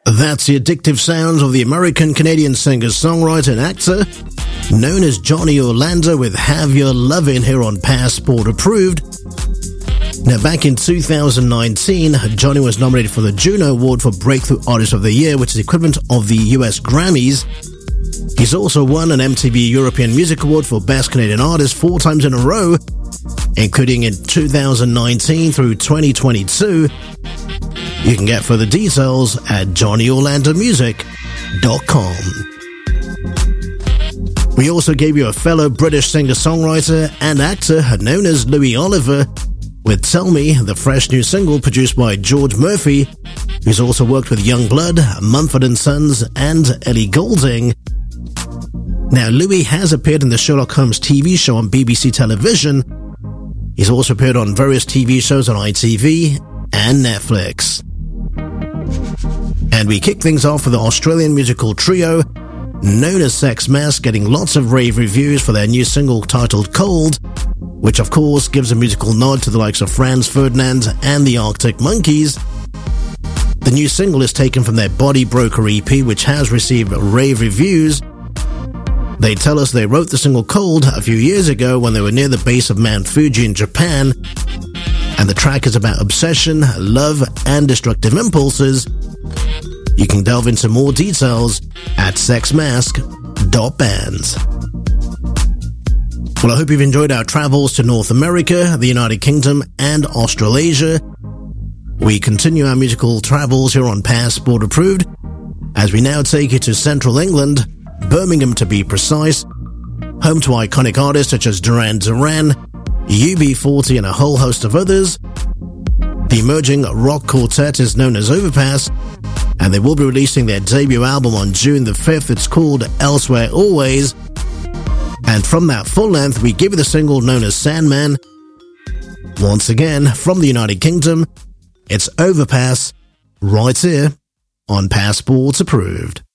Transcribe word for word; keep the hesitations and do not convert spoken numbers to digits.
That's the addictive sounds of the American-Canadian singer-songwriter and actor known as Johnny Orlando with Have Your Lovin' here on Passport Approved. Now, back in two thousand nineteen, Johnny was nominated for the Juno Award for Breakthrough Artist of the Year, which is the equivalent of the U S Grammys. He's also won an M T V European Music Award for Best Canadian Artist four times in a row, including in two thousand nineteen through twenty twenty-two. You can get further details at johnny orlando music dot com. We also gave you a fellow British singer-songwriter and actor known as Louis Oliver with Tell Me, the fresh new single produced by George Murphy, who's also worked with Youngblood, Mumford and Sons, and Ellie Goulding. Now, Louis has appeared in the Sherlock Holmes T V show on B B C television. He's also appeared on various T V shows on I T V and Netflix. And we kick things off with the Australian musical trio known as Sex Mask, getting lots of rave reviews for their new single titled Cold, which of course gives a musical nod to the likes of Franz Ferdinand and the Arctic Monkeys. The new single is taken from their Body Broker E P, which has received rave reviews. They tell us they wrote the single Cold a few years ago when they were near the base of Mount Fuji in Japan, and the track is about obsession, love, and destructive impulses. You can delve into more details at sex mask dot band. Well, I hope you've enjoyed our travels to North America, the United Kingdom, and Australasia. We continue our musical travels here on Passport Approved, as we now take you to Central England, Birmingham to be precise, home to iconic artists such as Duran Duran, U B forty, and a whole host of others. The emerging rock quartet is known as Overpass, and they will be releasing their debut album on June the fifth. It's called Elsewhere Always. And from that full length, we give you the single known as Sandman. Once again, from the United Kingdom, it's Overpass, right here on Passport Approved.